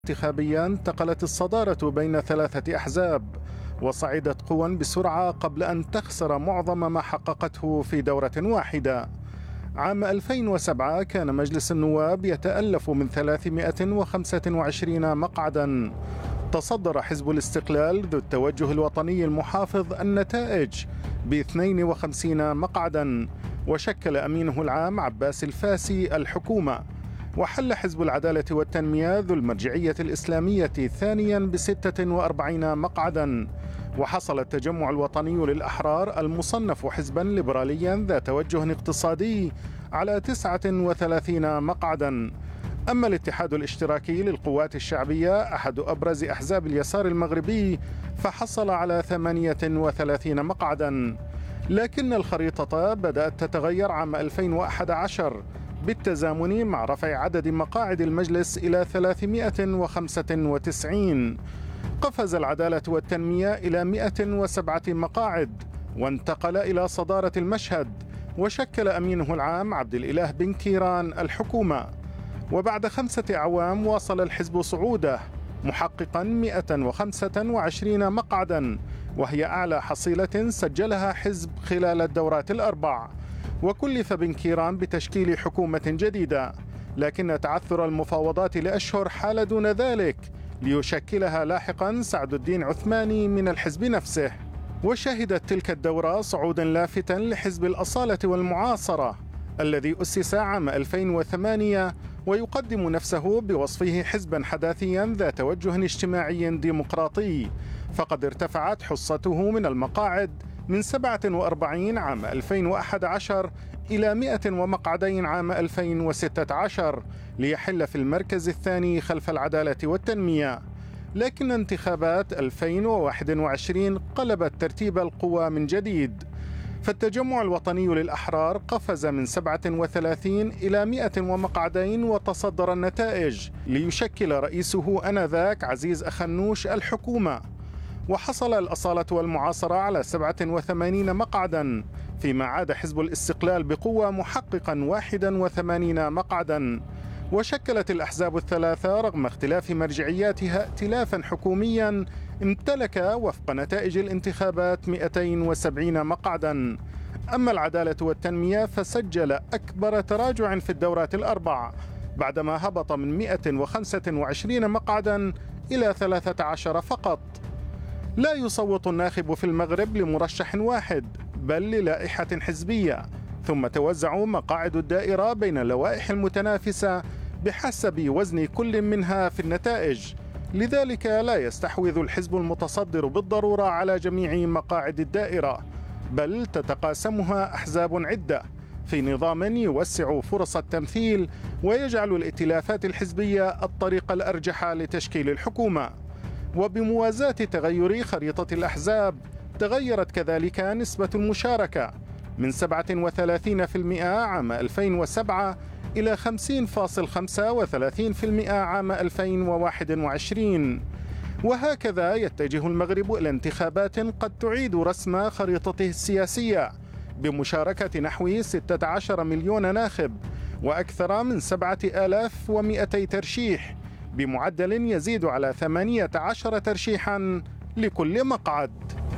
انتخابية انتقلت الصدارة بين ثلاثة أحزاب، وصعدت قوى بسرعة قبل أن تخسر معظم ما حققته في دورة واحدة. عام 2007 كان مجلس النواب يتألف من 325 مقعدا. تصدر حزب الاستقلال ذو التوجه الوطني المحافظ النتائج ب52 مقعدا، وشكل أمينه العام عباس الفاسي الحكومة. وحل حزب العدالة والتنمية ذو المرجعية الإسلامية ثانيا ب46 مقعدا. وحصل التجمع الوطني للأحرار المصنف حزبا ليبراليا ذا توجه اقتصادي على 39 مقعدا. أما الاتحاد الاشتراكي للقوات الشعبية أحد أبرز أحزاب اليسار المغربي فحصل على 38 مقعدا. لكن الخريطة بدأت تتغير عام 2011 بالتزامن مع رفع عدد مقاعد المجلس إلى 395. قفز العدالة والتنمية إلى 107 مقاعد وانتقل إلى صدارة المشهد، وشكل أمينه العام عبد الإله بن كيران الحكومة. وبعد 5 أعوام واصل الحزب صعوده محققا 125 مقعدا، وهي أعلى حصيلة سجلها حزب خلال الدورات الأربع. وكلف بن كيران بتشكيل حكومة جديدة، لكن تعثر المفاوضات لأشهر حال دون ذلك ليشكلها لاحقا سعد الدين عثماني من الحزب نفسه. وشهدت تلك الدورة صعودا لافتا لحزب الأصالة والمعاصرة الذي أسس عام 2008 ويقدم نفسه بوصفه حزبا حداثيا ذا توجه اجتماعي ديمقراطي، فقد ارتفعت حصته من المقاعد من 47 عام 2011 إلى 100 ومقعدين عام 2016 ليحل في المركز الثاني خلف العدالة والتنمية. لكن انتخابات 2021 قلبت ترتيب القوى من جديد، فالتجمع الوطني للأحرار قفز من 37 إلى 100 ومقعدين وتصدر النتائج ليشكل رئيسه آنذاك عزيز أخنوش الحكومة. وحصل الأصالة والمعاصرة على 87 مقعدا، فيما عاد حزب الاستقلال بقوة محققا 81 مقعدا. وشكلت الأحزاب الثلاثة رغم اختلاف مرجعياتها ائتلافا حكوميا امتلك وفق نتائج الانتخابات 270 مقعدا. أما العدالة والتنمية فسجل أكبر تراجع في الدورات الأربع بعدما هبط من 125 مقعدا إلى 13 فقط. لا يصوت الناخب في المغرب لمرشح واحد بل للائحة حزبية، ثم توزع مقاعد الدائرة بين اللوائح المتنافسة بحسب وزن كل منها في النتائج. لذلك لا يستحوذ الحزب المتصدر بالضرورة على جميع مقاعد الدائرة، بل تتقاسمها أحزاب عدة في نظام يوسع فرص التمثيل ويجعل الائتلافات الحزبية الطريق الأرجح لتشكيل الحكومة. وبموازاة تغير خريطة الأحزاب تغيرت كذلك نسبة المشاركة من 37% عام 2007 إلى 50.35% عام 2021. وهكذا يتجه المغرب إلى انتخابات قد تعيد رسم خريطته السياسية بمشاركة نحو 16 مليون ناخب وأكثر من 7200 ترشيح بمعدل يزيد على 18 ترشيحا لكل مقعد.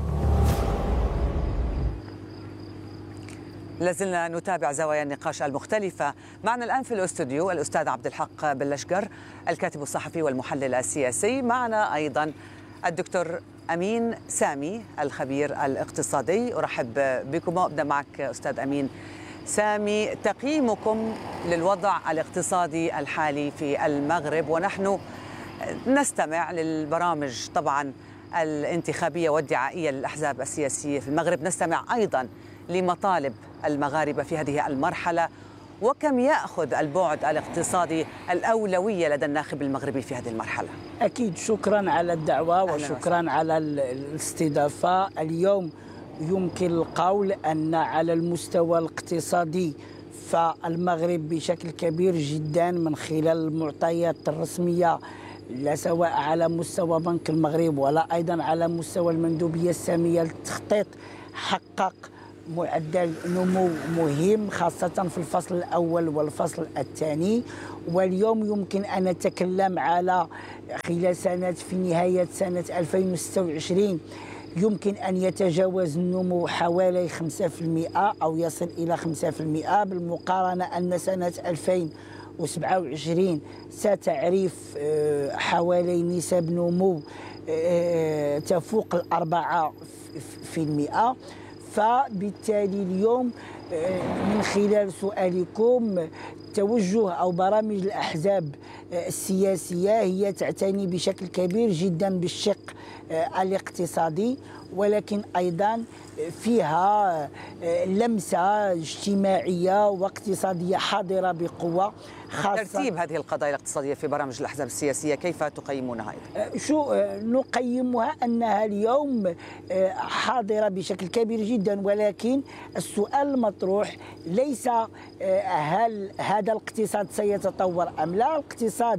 لازلنا نتابع زوايا النقاش المختلفة. معنا الآن في الاستوديو الأستاذ عبد الحق بلشقر الكاتب الصحفي والمحلل السياسي. معنا أيضا الدكتور أمين سامي الخبير الاقتصادي. أرحب بكم وأبدأ معك أستاذ أمين سامي، تقييمكم للوضع الاقتصادي الحالي في المغرب، ونحن نستمع للبرامج طبعا الانتخابية والدعائية للأحزاب السياسية في المغرب، نستمع أيضا لمطالب المغاربة في هذه المرحلة، وكم يأخذ البعد الاقتصادي الأولوية لدى الناخب المغربي في هذه المرحلة؟ أكيد، شكرا على الدعوة وشكرا على الاستضافة. اليوم يمكن القول أن على المستوى الاقتصادي فالمغرب بشكل كبير جدا من خلال المعطيات الرسمية، لا سواء على مستوى بنك المغرب ولا أيضا على مستوى المندوبية السامية للتخطيط، حقق معدل نمو مهم خاصة في الفصل الأول والفصل الثاني. واليوم يمكن أن نتكلم على خلال في نهاية سنة 2026 يمكن أن يتجاوز النمو حوالي 5% أو يصل إلى 5%، بالمقارنة أن سنة 2027 ستعرف حوالي نسب نمو تفوق 4%. فبالتالي اليوم من خلال سؤالكم توجه أو برامج الأحزاب السياسية هي تعتني بشكل كبير جدا بالشق الاقتصادي، ولكن أيضا فيها لمسة اجتماعية واقتصادية حاضرة بقوة. ترتيب هذه القضايا الاقتصادية في برامج الأحزاب السياسية كيف تقيمونها؟ شو نقيمها أنها اليوم حاضرة بشكل كبير جدا، ولكن السؤال المطروح ليس هل هذا الاقتصاد سيتطور أم لا. الاقتصاد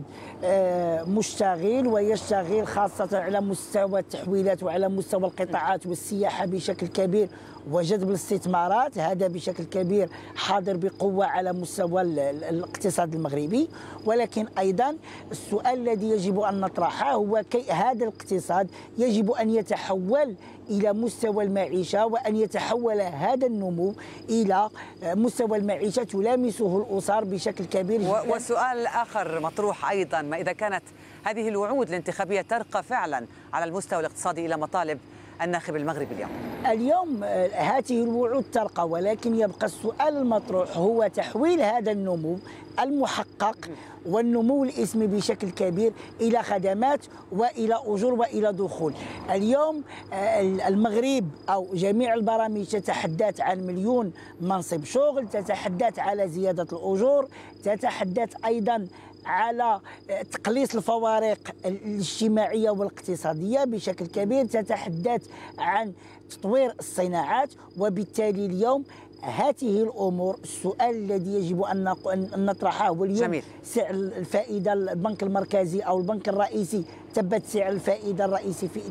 مشتغل ويشتغل خاصة على مستوى التحويلات وعلى مستوى القطاعات والسياحة بشكل كبير وجذب الاستثمارات، هذا بشكل كبير حاضر بقوة على مستوى الاقتصاد المغربي. ولكن أيضا السؤال الذي يجب أن نطرحه هو هذا الاقتصاد يجب أن يتحول إلى مستوى المعيشة، وأن يتحول هذا النمو إلى مستوى المعيشة تلامسه الأسر بشكل كبير جدا. وسؤال آخر مطروح أيضا، ما إذا كانت هذه الوعود الانتخابية ترقى فعلا على المستوى الاقتصادي إلى مطالب الناخب المغربي اليوم هذه الوعود ترقى، ولكن يبقى السؤال المطروح هو تحويل هذا النمو المحقق والنمو الاسمي بشكل كبير إلى خدمات وإلى أجور وإلى دخول. اليوم المغرب أو جميع البرامج تتحدث عن 1,000,000 منصب شغل، تتحدث على زيادة الأجور، تتحدث أيضا على تقليص الفوارق الاجتماعية والاقتصادية بشكل كبير، تتحدث عن تطوير الصناعات. وبالتالي اليوم هذه الأمور السؤال الذي يجب أن نطرحه هو اليوم جميل. سعر الفائدة، البنك المركزي أو البنك الرئيسي ثبت سعر الفائدة الرئيسي في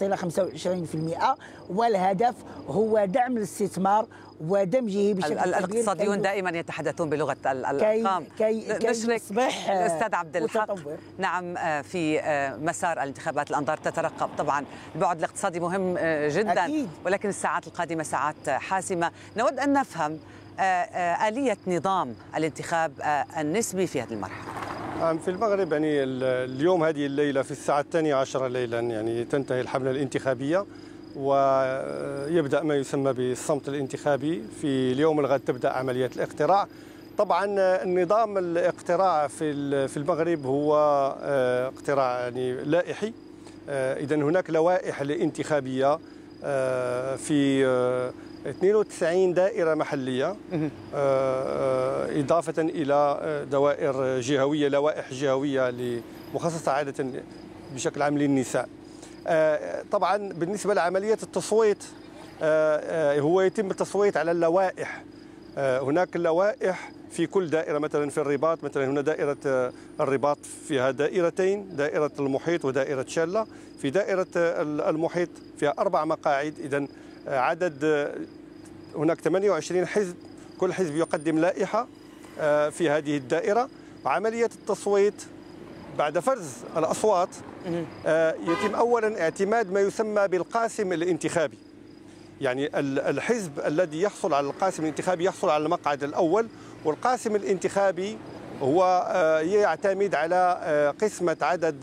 2.25%، والهدف هو دعم الاستثمار ودمجه بشكل كبير. الاقتصاديون دائما يتحدثون بلغة الأرقام. نشرك الأستاذ عبد الحق متطور. نعم، في مسار الانتخابات الأنظار تترقب طبعا. البعد الاقتصادي مهم جدا أكيد. ولكن الساعات القادمة ساعات حاسمة. نود أن نفهم آلية نظام الانتخاب النسبي في هذه المرحلة. في المغرب يعني اليوم هذه الليلة في الساعة 12 ليلا يعني تنتهي الحملة الانتخابية، ويبدأ ما يسمى بالصمت الانتخابي. في اليوم الغد تبدأ عملية الاقتراع. طبعا النظام الاقتراع في المغرب هو اقتراع يعني لائحي. إذا هناك لوائح الانتخابية في 92 دائرة محلية إضافة إلى دوائر جهوية، لوائح جهوية مخصصة عادة بشكل عام للنساء. طبعا بالنسبة لعملية التصويت هو يتم التصويت على اللوائح. هناك اللوائح في كل دائرة، مثلا في الرباط مثلا هنا دائرة الرباط فيها دائرتين، دائرة المحيط ودائرة شلة. في دائرة المحيط فيها 4 مقاعد. إذن عدد هناك 28 حزب، كل حزب يقدم لائحة في هذه الدائرة. وعملية التصويت بعد فرز الأصوات يتم أولا اعتماد ما يسمى بالقاسم الانتخابي. يعني الحزب الذي يحصل على القاسم الانتخابي يحصل على المقعد الأول، والقاسم الانتخابي هو يعتمد على قسمة عدد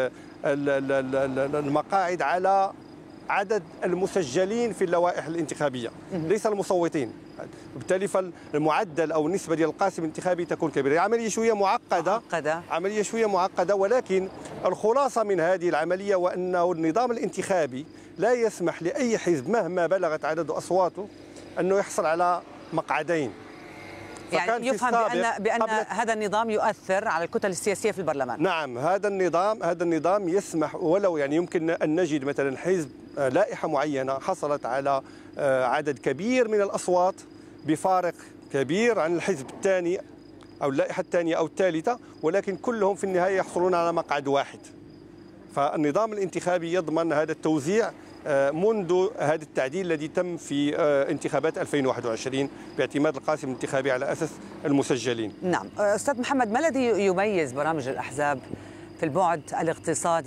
المقاعد على عدد المسجلين في اللوائح الانتخابية ليس المصوتين. بالتالي فالمعدل أو النسبة ديال القاسم الانتخابي تكون كبيرة. عملية شوية معقدة، عملية شوية معقدة، ولكن الخلاصة من هذه العملية وأنه النظام الانتخابي لا يسمح لأي حزب مهما بلغت عدد أصواته أنه يحصل على مقعدين. يعني يفهم بأن هذا النظام يؤثر على الكتل السياسية في البرلمان. نعم، هذا النظام يسمح، ولو يعني يمكن أن نجد مثلا حزب لائحة معينة حصلت على عدد كبير من الأصوات بفارق كبير عن الحزب الثاني أو اللائحة الثانية أو الثالثة، ولكن كلهم في النهاية يحصلون على مقعد واحد. فالنظام الانتخابي يضمن هذا التوزيع منذ هذا التعديل الذي تم في انتخابات 2021 باعتماد القاسم الانتخابي على أساس المسجلين. نعم أستاذ محمد، ما الذي يميز برامج الأحزاب في البعد الاقتصادي